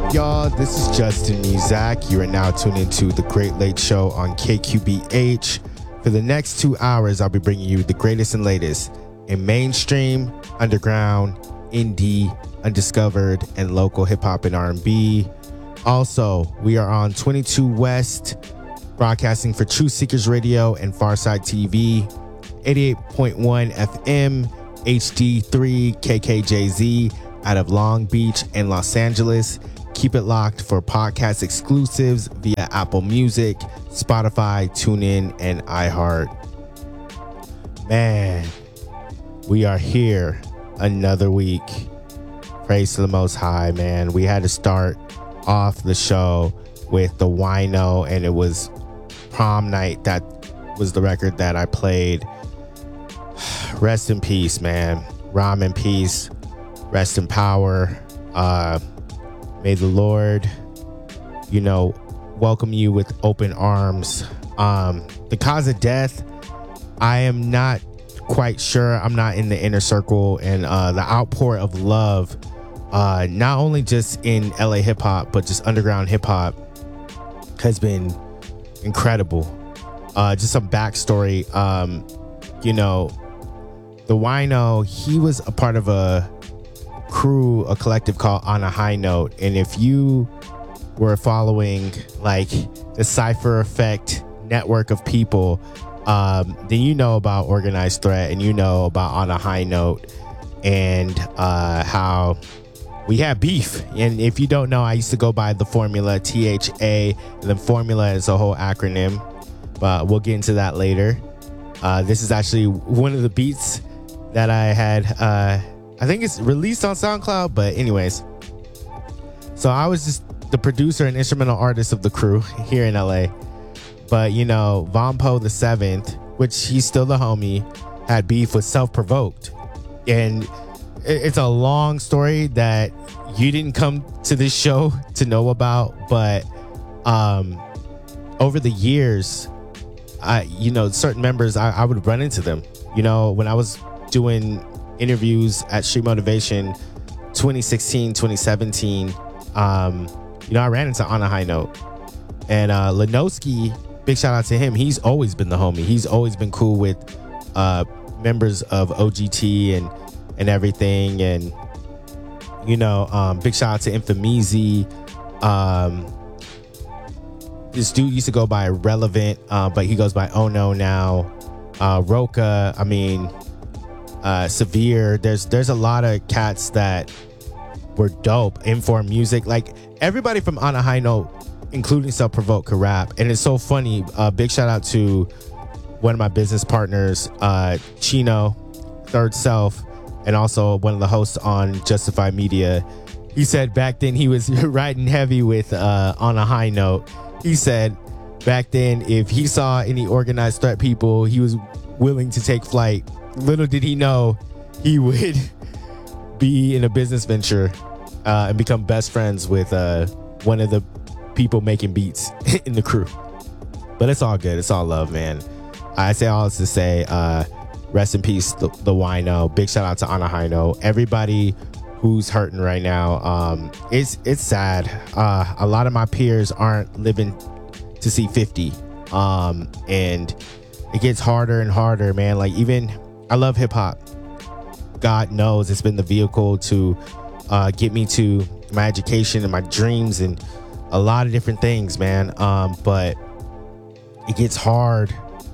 Y'all, this is Justin Muzak. You are now tuned into The Great Late Show on KQBH. For the next 2 hours, I'll be bringing you the greatest and latest in mainstream, underground, indie, undiscovered, and local hip-hop and R&B. Also, we are on 22 West, broadcasting for Truth Seekers Radio and Farside TV, 88.1 FM, HD3 KKJZ out of Long Beach and Los Angeles. Keep it locked for podcast exclusives via Apple Music, Spotify, TuneIn, and iHeart. Man, we are here another week. Praise to the Most High, man. We had to start off the show with the Wino, and it was Prom Night. That was the record that I played. Rest in peace, man. Ram in peace. Rest in power. May the Lord, welcome you with open arms. The cause of death, I am not quite sure. I'm not in the inner circle, and the outpour of love, not only just in LA hip hop, but just underground hip hop, has been incredible. Just some backstory. The Wino, he was a part of a crew, a collective called On a High Note. And if you were following like the Cypher Effect network of people, then you know about Organized Threat, and you know about On a High Note, and how we have beef. And if you don't know, I used to go by the formula THA, and the formula is a whole acronym, but we'll get into that later. This is actually one of the beats that I had, I think it's released on SoundCloud, but anyways. So I was just the producer and instrumental artist of the crew here in LA. But, Vompo the 7th, which he's still the homie, had beef with Self Provoked. And it's a long story that you didn't come to this show to know about. But over the years, certain members, I would run into them. When I was doing interviews at Street Motivation 2016, 2017, I ran into On a High Note. And Lenoski, big shout out to him. He's always been the homie. He's always been cool with members of OGT and everything. And, big shout out to Infamizi. This dude used to go by Relevant, but he goes by Ono now. Roca, Severe. There's a lot of cats that were dope. Inform Music, like everybody from On a High Note, including Self Provoked, could rap. And it's so funny. Big shout out to one of my business partners, Chino, Third Self, and also one of the hosts on Justified Media. He said back then he was riding heavy with On a High Note. He said back then if he saw any Organized Threat people, he was willing to take flight. Little did he know he would be in a business venture and become best friends with one of the people making beats in the crew. But it's all good. It's all love, man. I say all this to say, rest in peace, the Wino. Big shout out to On a High Note. Everybody who's hurting right now, it's sad. A lot of my peers aren't living to see 50, and it gets harder and harder, man. Like, even I love hip hop. God knows it's been the vehicle to get me to my education and my dreams and a lot of different things, man. But it gets hard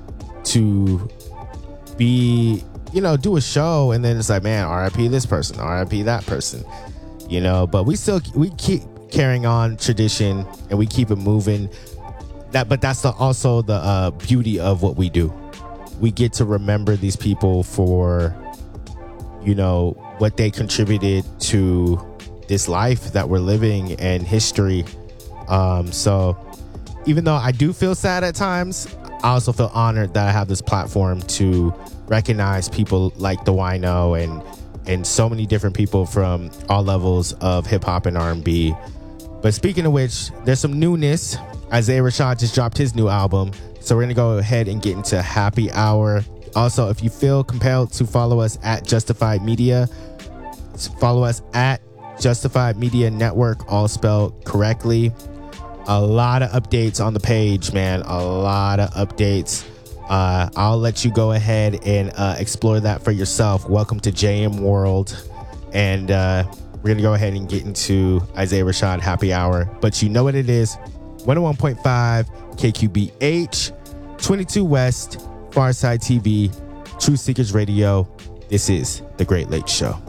to be, do a show and then it's like, man, RIP this person, RIP that person, but we keep carrying on tradition and we keep it moving. But that's also the beauty of what we do. We get to remember these people for, what they contributed to this life that we're living and history. So even though I do feel sad at times, I also feel honored that I have this platform to recognize people like the Wino and so many different people from all levels of hip hop and R&B. But speaking of which, there's some newness. Isaiah Rashad just dropped his new album. So we're going to go ahead and get into Happy Hour. Also, if you feel compelled to follow us at Justified Media, follow us at Justified Media Network, all spelled correctly. A lot of updates on the page, man. A lot of updates. I'll let you go ahead and explore that for yourself. Welcome to JM World. And we're going to go ahead and get into Isaiah Rashad Happy Hour. But you know what it is. 101.5 KQBH, 22 West, Farside TV, Truth Seekers Radio. This is The Great Late Show.